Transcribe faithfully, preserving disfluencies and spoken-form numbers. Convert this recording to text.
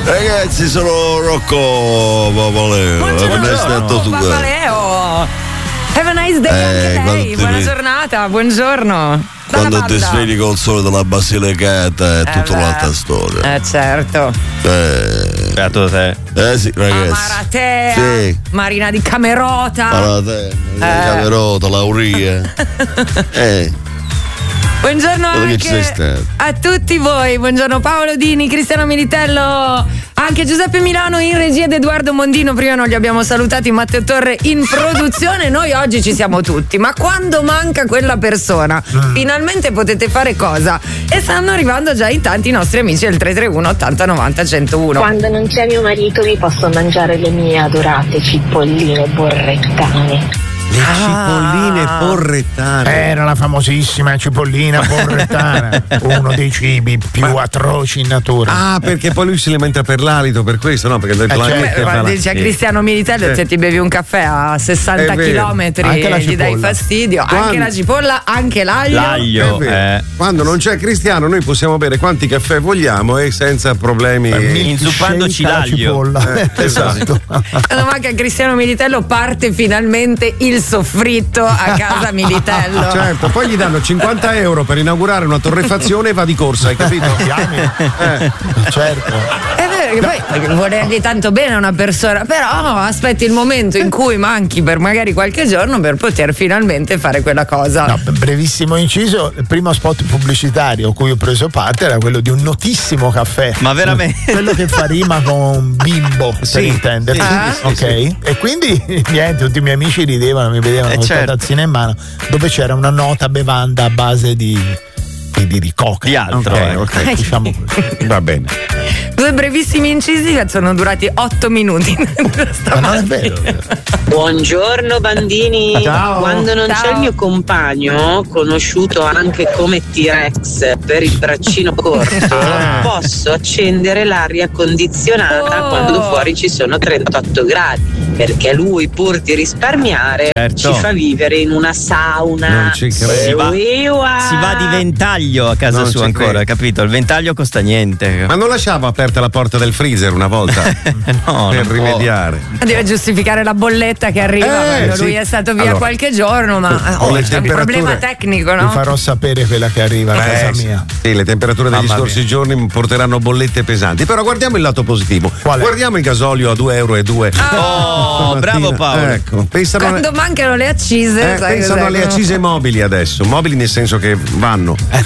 Ragazzi, sono Rocco Papaleo. Buongiorno, Papaleo. Have a nice day Eh, anche lei. quando Buona ti- giornata, buongiorno. Quando ti svegli col sole della Basilicata è Eh tutta beh. un'altra storia. Eh certo. Eh, Beato te. eh sì, ragazzi. Maratea, Sì. Marina di Camerota. Guardate, Camerota, Lauria. Eh. Buongiorno Dove che ci sei anche stato? a tutti voi. Buongiorno Paolo Dini, Cristiano Militello, anche Giuseppe Milano in regia ed Edoardo Mondino. Prima non li abbiamo salutati, Matteo Torre in produzione. Noi oggi ci siamo tutti, ma quando manca quella persona finalmente potete fare cosa? E stanno arrivando già in tanti i nostri amici del tre tre uno ottanta novanta centouno. Quando non c'è mio marito mi posso mangiare le mie adorate cipolline borrettane. Le cipolline porrettane. Era la famosissima cipollina porrettana, uno dei cibi più atroci in natura. Ah, perché poi lui si lamenta per l'alito, per questo, no? Perché il Eh, l'alito certo. che Ma fa la- dice a sì. Cristiano Militello, Sì. se ti bevi un caffè a sessanta È vero. chilometri Anche la gli dai cipolla. fastidio, anche Quando- la cipolla, anche l'aglio. L'aglio. È vero. Eh. Quando non c'è Cristiano noi possiamo bere quanti caffè vogliamo e senza problemi. Inzuppandoci Scelta la l'aglio. cipolla. Eh, esatto. Quando manca Cristiano Militello parte finalmente il soffritto a casa Militello. Certo, poi gli danno cinquanta euro per inaugurare una torrefazione e va di corsa, hai capito? Eh. Certo. È vero che poi volergli tanto bene a una persona, però aspetti il momento in cui manchi per magari qualche giorno per poter finalmente fare quella cosa. No, brevissimo inciso, il primo spot pubblicitario a cui ho preso parte era quello di un notissimo caffè. Ma veramente? Quello che fa rima con bimbo, per Sì, intenderci. sì, sì, ok? sì. E quindi niente, tutti i miei amici ridevano, mi vedevano Eh, con questa certo. tazzina in mano, dove c'era una nota bevanda a base di, di, di, di coca. Di altro, Ok, eh. ok, diciamo così. Va bene. Due brevissimi incisi che sono durati otto minuti. Ma non è vero. Buongiorno bambini. Ciao. Quando non Ciao. c'è il mio compagno, conosciuto anche come T-Rex per il braccino corto, posso accendere l'aria condizionata Oh. quando fuori ci sono trentotto gradi, perché lui, pur di risparmiare, Certo. ci fa vivere in una sauna. Non ci credo. Si va, Uiua. si va di ventaglio a casa Non sua ci ancora, credo. capito? Il ventaglio costa niente. Ma non lasciava aperta la porta del freezer una volta no, per non può. rimediare? Deve giustificare la bolletta che arriva Eh, quando sì. lui è stato via Allora, qualche giorno, ma con oh, le c'è un temperature- problema tecnico, Vi no? farò sapere quella che arriva a casa Eh, sì. mia. Sì, le temperature degli Mamma scorsi mia. giorni porteranno bollette pesanti. Però guardiamo il lato positivo. Qual è? Guardiamo il gasolio a due euro e due. Oh, bravo Paolo. Ecco, pensano, Quando mancano le accise, eh, sai pensano cos'è? alle accise mobili adesso. Mobili nel senso che vanno. Eh,